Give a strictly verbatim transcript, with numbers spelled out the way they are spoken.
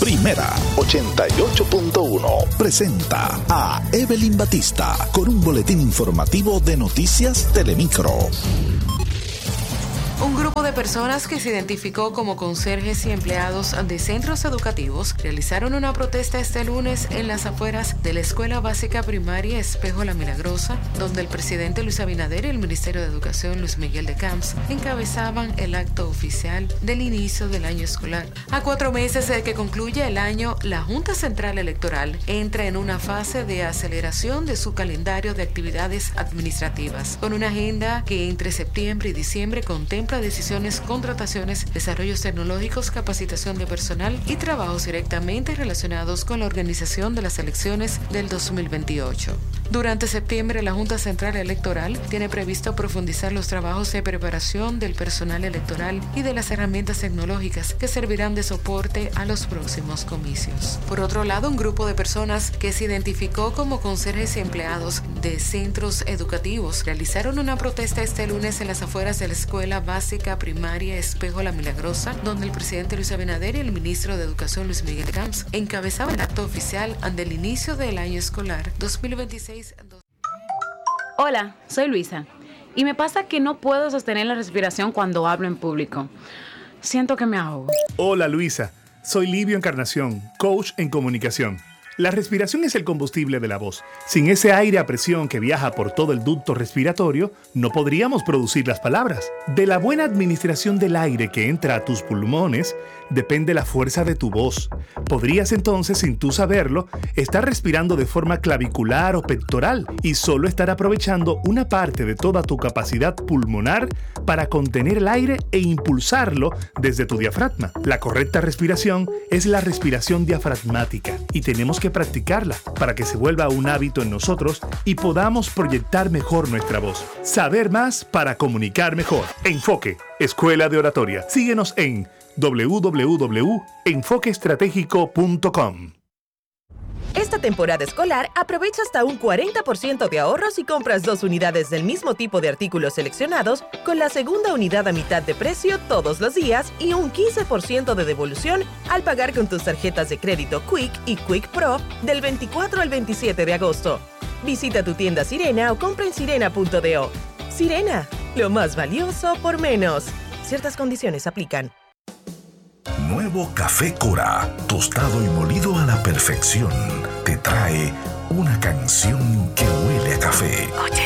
Primera ochenta y ocho punto uno presenta a Evelyn Batista con un boletín informativo de Noticias Telemicro. Un grupo de personas que se identificó como conserjes y empleados de centros educativos realizaron una protesta este lunes en las afueras de la Escuela Básica Primaria Espejo La Milagrosa, donde el presidente Luis Abinader y el Ministerio de Educación Luis Miguel de Camps encabezaban el acto oficial del inicio del año escolar. A cuatro meses de que concluya el año, la Junta Central Electoral entra en una fase de aceleración de su calendario de actividades administrativas, con una agenda que entre septiembre y diciembre contempla decisiones, contrataciones, desarrollos tecnológicos, capacitación de personal y trabajos directamente relacionados con la organización de las elecciones del dos mil veintiocho. Durante septiembre, la Junta Central Electoral tiene previsto profundizar los trabajos de preparación del personal electoral y de las herramientas tecnológicas que servirán de soporte a los próximos comicios. Por otro lado, un grupo de personas que se identificó como conserjes y empleados de centros educativos realizaron una protesta este lunes en las afueras de la Escuela Básica Primaria Espejo La Milagrosa, donde el presidente Luis Abinader y el ministro de Educación Luis Miguel Camps encabezaban el acto oficial del inicio del año escolar dos mil veintiséis. Hola, soy Luisa y me pasa que no puedo sostener la respiración cuando hablo en público. Siento que me ahogo. Hola Luisa, soy Livio Encarnación, coach en comunicación. La respiración es el combustible de la voz. Sin ese aire a presión que viaja por todo el ducto respiratorio, no podríamos producir las palabras. De la buena administración del aire que entra a tus pulmones, depende la fuerza de tu voz. Podrías entonces, sin tú saberlo, estar respirando de forma clavicular o pectoral y solo estar aprovechando una parte de toda tu capacidad pulmonar para contener el aire e impulsarlo desde tu diafragma. La correcta respiración es la respiración diafragmática y tenemos que practicarla para que se vuelva un hábito en nosotros y podamos proyectar mejor nuestra voz. Saber más para comunicar mejor. Enfoque, Escuela de Oratoria. Síguenos en doble u doble u doble u punto enfoque estratégico punto com. Esta temporada escolar aprovecha hasta un cuarenta por ciento de ahorros si compras dos unidades del mismo tipo de artículos seleccionados con la segunda unidad a mitad de precio todos los días y un quince por ciento de devolución al pagar con tus tarjetas de crédito Quick y Quick Pro del veinticuatro al veintisiete de agosto. Visita tu tienda Sirena o compra en sirena punto do. Sirena, lo más valioso por menos. Ciertas condiciones aplican. Nuevo Café Cora, tostado y molido a la perfección, te trae una canción que huele a café.